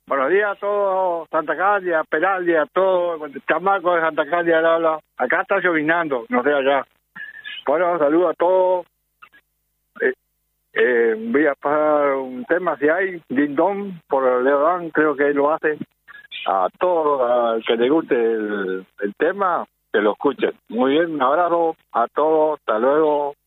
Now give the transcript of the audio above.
Buenos días a todos, Santa Calia, Peraldia, a todos, chamacos de Santa Calia, habla. Acá está llovinando, no sé allá. Bueno, saludo a todos. Voy a pasar un tema, si hay, Dindón, por Leodán, creo que él lo hace. A todos, al que le guste el tema, que lo escuchen. Muy bien, un abrazo a todos, hasta luego.